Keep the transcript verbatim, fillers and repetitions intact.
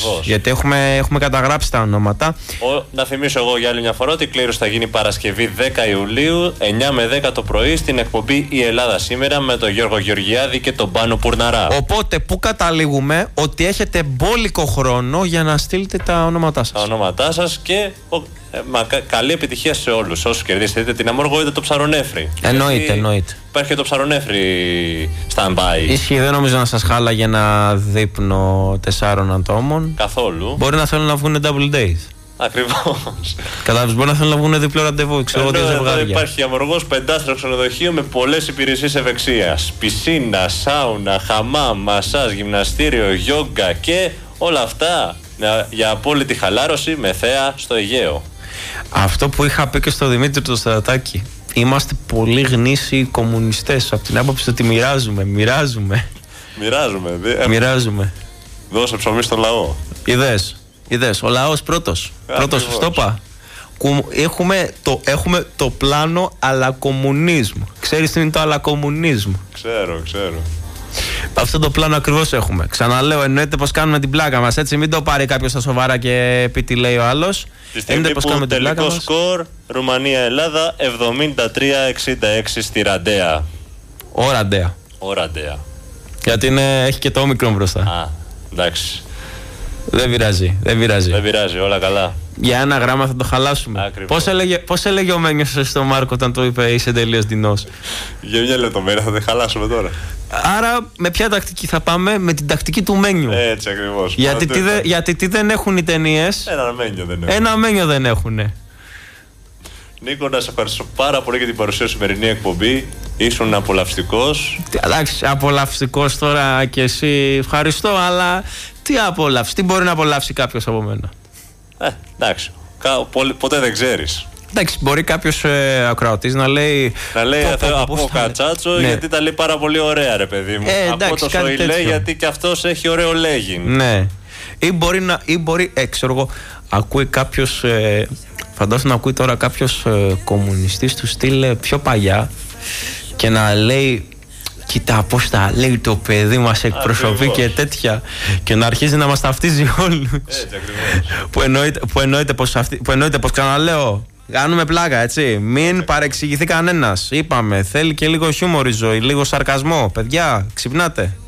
Γιατί έχουμε, έχουμε καταγράψει τα ονόματα. Ο, να θυμίσω εγώ για άλλη μια φορά ότι η κλήρωση θα γίνει Παρασκευή δέκα Ιουλίου, εννιά με δέκα το πρωί, στην εκπομπή Η Ελλάδα Σήμερα με τον Γιώργο Γεωργιάδη και τον Πάνο Πουρναρά. Οπότε, πού καταλήγουμε? Ότι έχετε μπόλικο χρόνο για να στείλετε τα ονόματά σας. Τα ονόματά σας και ο, ε, μα, κα, καλή επιτυχία σε όλους όσους κερδίσετε είτε την Αμόργο είτε το ψαρονέφρι. Εννοείται, Γιατί εννοείται. Υπάρχει και το ψαρονέφρι stand-by. Ισχύει, δεν νομίζω να σας χάλαγε ένα δείπνο τεσσάρων ατόμων. Καθόλου. Μπορεί να θέλουν να βγουν double days. Ακριβώς. Κατάλαβες, μπορεί να θέλουν να βγουν διπλό ραντεβού. Ξέρω εγώ, εδώ υπάρχει Αμοργός πεντάστρο ξενοδοχείο με πολλές υπηρεσίες ευεξίας. Πισίνα, σάουνα, χαμάμ, μασάζ, γυμναστήριο, γιόγκα και όλα αυτά για απόλυτη χαλάρωση με θέα στο Αιγαίο. Αυτό που είχα πει και στο Δημήτρη το Στρατάκη. Είμαστε πολύ γνήσιοι κομμουνιστές. Από την άποψη ότι μοιράζουμε, μοιράζουμε. Μοιράζουμε. Δι... Μοιράζουμε. Δώσε ψωμί στον λαό. Είδες, είδες, ο λαός πρώτος. Πρώτος, στο είπα. Έχουμε το, έχουμε το πλάνο αλλά κομμουνισμού. Ξέρεις τι είναι το αλλά κομμουνισμού? Ξέρω, ξέρω. Αυτό το πλάνο ακριβώς έχουμε. Ξαναλέω, εννοείται πως κάνουμε την πλάκα μας. Έτσι, μην το πάρει κάποιος στα σοβαρά και πει τι λέει ο άλλος. Τη στιγμή που τελικό σκορ Ρουμανία-Ελλάδα εβδομήντα τρία εξήντα έξι στη Ραντέα. Ο Ραντέα. Ο Ραντέα. Γιατί είναι, έχει και το όμικρον μπροστά. Α, εντάξει. Δεν πειράζει, δεν πειράζει. Δεν πειράζει, όλα καλά. Για ένα γράμμα θα το χαλάσουμε. Πώς έλεγε, πώς έλεγε ο Μένιος στον Μάρκο όταν το είπε είσαι τελείως δεινός? Για μια λεπτομέρεια θα τη χαλάσουμε τώρα. Άρα με ποια τακτική θα πάμε? Με την τακτική του Μένιου. Έτσι ακριβώς. Γιατί, τι, δε, γιατί τι δεν έχουν οι ταινίες? Ένα Μένιο δεν έχουν. Ένα Μένιο δεν έχουν. Νίκο, να σε ευχαριστώ πάρα πολύ για την παρουσία στη σημερινή εκπομπή. Ήσουν απολαυστικός. Εντάξει, απολαυστικός τώρα και εσύ. Ευχαριστώ, αλλά τι απολαύσει, τι μπορεί να απολαύσει κάποιος από μένα? Ε, εντάξει. Ποτέ δεν ξέρεις. Εντάξει, μπορεί κάποιος ε, ακροατής να λέει. Να λέει από Κατσάτσο, ναι, γιατί τα λέει πάρα πολύ ωραία, ρε παιδί μου. Ε, από το Σοηλέ, γιατί και αυτός έχει ωραίο λέγειν. Ναι. Ή μπορεί να. Ή μπορεί, ε, ξέρω εγώ, ακούει κάποιος. Ε, φαντάζομαι να ακούει τώρα κάποιος ε, κομμουνιστής του στυλ ε, πιο παλιά και να λέει. Κοίτα πώς τα λέει το παιδί μας, εκπροσωπεί και τέτοια. Και να αρχίζει να μας ταυτίζει όλους. Έτσι ακριβώς. Που εννοείται, που εννοείται πως, αυτή, που εννοείται πως ξαναλέω. Κάνουμε πλάκα, έτσι. Μην παρεξηγηθεί κανένας. Είπαμε, θέλει και λίγο χιούμορ η ζωή, λίγο σαρκασμό. Παιδιά, ξυπνάτε.